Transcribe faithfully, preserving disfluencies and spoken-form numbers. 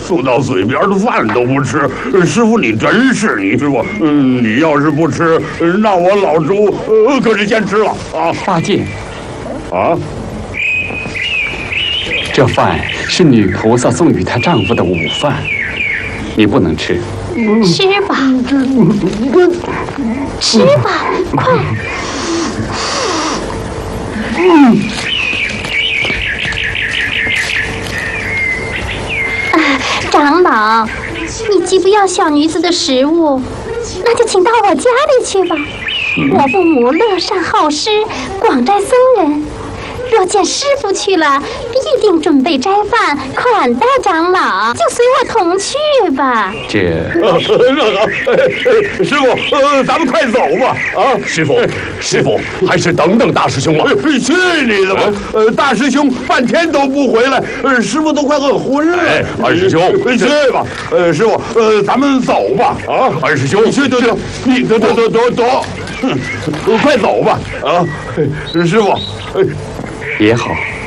送到嘴边的饭都不吃。师傅，你真是你师傅，嗯，你要是不吃，那我老朱呃可是先吃了啊！ 八戒， 啊， 这饭是女菩萨送与她丈夫的午饭，你不能吃。 吃吧，吃吧，快！嗯。长老，你既不要小女子的食物，那就请到我家里去吧。我父母乐善好施，广斋僧人。若见师傅去了，必定准备斋饭款待长老，就随我同去吧。 这， 呃，师傅，呃，咱们快走吧！啊， 师傅，师傅，还是等等大师兄吧。 去你的吧！呃，大师兄半天都不回来，呃，师傅都快饿昏了。 哎，二师兄， 去吧。呃，师傅，呃，咱们走吧。啊， 二师兄， 去，走走，你走走走走走，快走吧！啊，师傅。 也好。